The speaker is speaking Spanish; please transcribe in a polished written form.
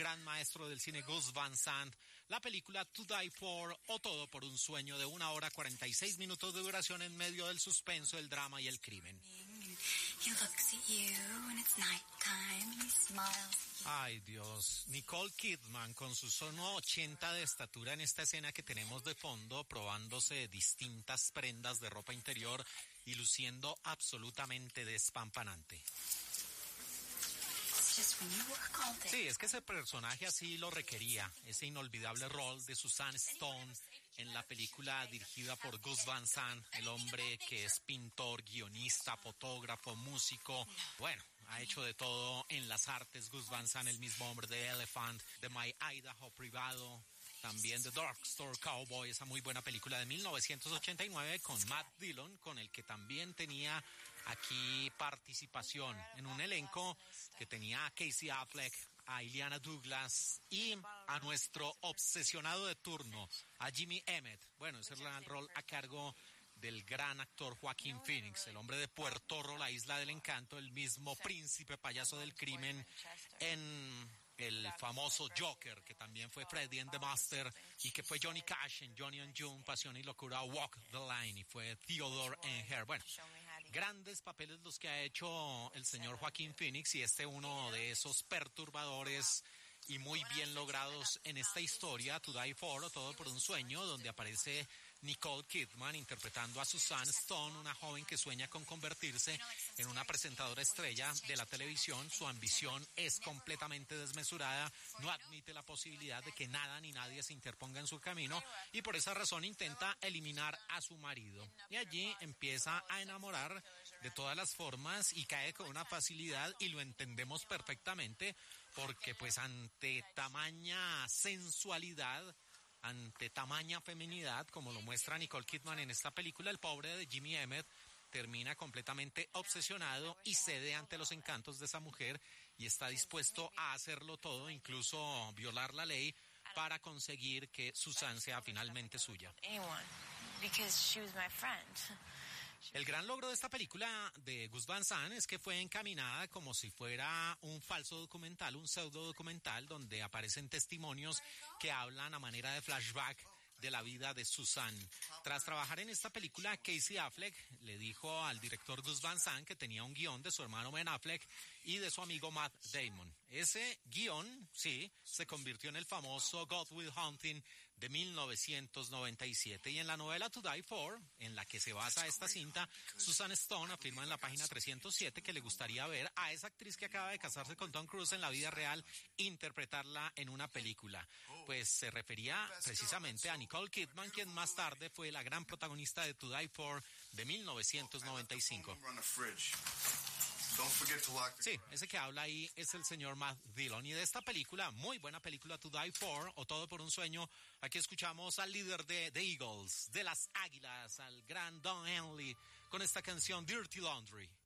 gran maestro del cine Gus Van Sant, la película To Die For o Todo por un sueño de 1 hora 46 minutos de duración en medio del suspenso, el drama y el crimen. Ay Dios, Nicole Kidman con su 1,80 de estatura en esta escena que tenemos de fondo, probándose distintas prendas de ropa interior y luciendo absolutamente despampanante. Sí, es que ese personaje así lo requería, ese inolvidable rol de Susan Stone en la película dirigida por Gus Van Sant, el hombre que es pintor, guionista, fotógrafo, músico, bueno, ha hecho de todo en las artes. Gus Van Sant, el mismo hombre de Elephant, de My Idaho Privado, también The Drugstore Cowboy, esa muy buena película de 1989 con Matt Dillon, con el que también tenía aquí participación en un elenco que tenía a Casey Affleck, a Illeana Douglas y a nuestro obsesionado de turno, a Jimmy Emmett. Bueno, ese era el rol a cargo del gran actor Joaquín Phoenix, el hombre de Puertorro, la isla del encanto, el mismo príncipe payaso del crimen en el famoso Joker, que también fue Freddy and the Master, y que fue Johnny Cash en Johnny and June, Pasión y Locura, Walk the Line, y fue Theodore en Her. Bueno, grandes papeles los que ha hecho el señor Joaquín Phoenix, y uno de esos perturbadores y muy bien logrados en esta historia, To Die For o Todo por un sueño, donde aparece Nicole Kidman interpretando a Susan Stone, una joven que sueña con convertirse en una presentadora estrella de la televisión. Su ambición es completamente desmesurada, no admite la posibilidad de que nada ni nadie se interponga en su camino y por esa razón intenta eliminar a su marido. Y allí empieza a enamorar de todas las formas y cae con una facilidad, y lo entendemos perfectamente porque pues ante tamaña sensualidad, ante tamaña feminidad, como lo muestra Nicole Kidman en esta película, el pobre de Jimmy Emmett termina completamente obsesionado y cede ante los encantos de esa mujer y está dispuesto a hacerlo todo, incluso violar la ley, para conseguir que Susan sea finalmente suya. El gran logro de esta película de Gus Van Sant es que fue encaminada como si fuera un falso documental, un pseudo documental, donde aparecen testimonios que hablan a manera de flashback de la vida de Susan. Tras trabajar en esta película, Casey Affleck le dijo al director Gus Van Sant que tenía un guión de su hermano Ben Affleck y de su amigo Matt Damon. Ese guión, sí, se convirtió en el famoso Good Will Hunting de 1997. Y en la novela To Die For, en la que se basa esta cinta, Susan Stone afirma en la página 307 que le gustaría ver a esa actriz que acaba de casarse con Tom Cruise en la vida real interpretarla en una película. Pues se refería precisamente a Nicole Kidman, quien más tarde fue la gran protagonista de To Die For de 1995. Sí, ese que habla ahí es el señor Matt Dillon. Y de esta película, muy buena película, To Die For o Todo por un sueño, aquí escuchamos al líder de The Eagles, de las Águilas, al gran Don Henley, con esta canción Dirty Laundry.